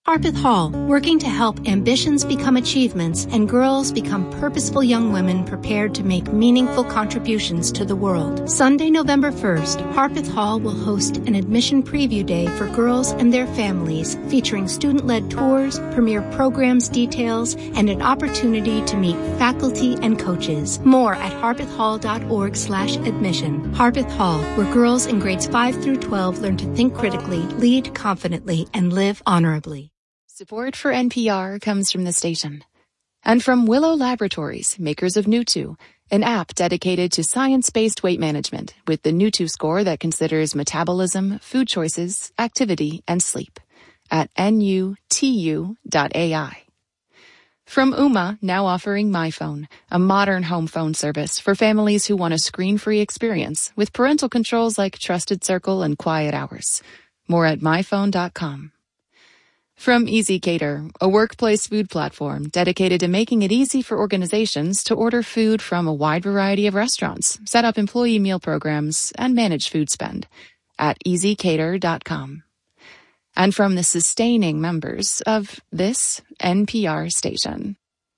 Harpeth Hall, working to help ambitions become achievements and girls become purposeful young women prepared to make meaningful contributions to the world. Sunday, November 1st, Harpeth Hall will host an admission preview day for girls and their families, featuring student-led tours, premier programs details, and an opportunity to meet faculty and coaches. More at harpethhall.org/admission. Harpeth Hall, where girls in grades 5 through 12 learn to think critically, lead confidently, and live honorably. Support for NPR comes from the station. And from Willow Laboratories, makers of Nutu, an app dedicated to science-based weight management with the Nutu score that considers metabolism, food choices, activity, and sleep at nutu.ai. From Ooma, now offering MyPhone, a modern home phone service for families who want a screen-free experience with parental controls like Trusted Circle and Quiet Hours. More at myphone.com. From EasyCater, a workplace food platform dedicated to making it easy for organizations to order food from a wide variety of restaurants, set up employee meal programs, and manage food spend at easycater.com. And from the sustaining members of this NPR station.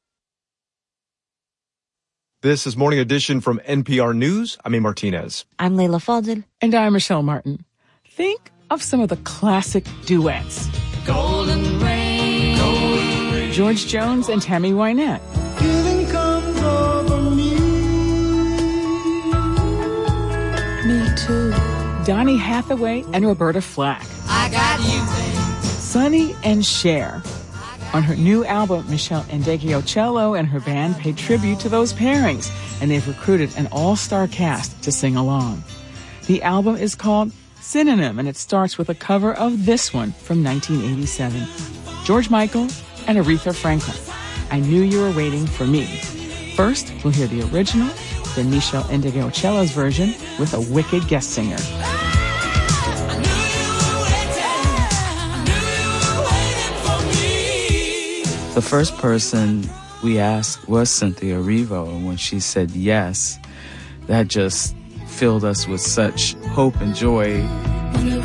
This is Morning Edition from NPR News. I'm A. Martinez. I'm Layla Fadel. And I'm Michelle Martin. Think of some of the classic duets. Golden Rain. Golden Rain. George Jones and Tammy Wynette. Feeling comes over me. Me too. Donny Hathaway and Roberta Flack. I got you, babe. Sonny and Cher. On her new album, Michelle Ndegeocello and her band pay tribute to those pairings, and they've recruited an all-star cast to sing along. The album is called Synonym, and it starts with a cover of this one from 1987. George Michael and Aretha Franklin. I Knew You Were Waiting for Me. First, we'll hear the original, then Michelle Ndegeocello's version with a wicked guest singer. The first person we asked was Cynthia Erivo, and when she said yes, that just filled us with such hope and joy. Whenever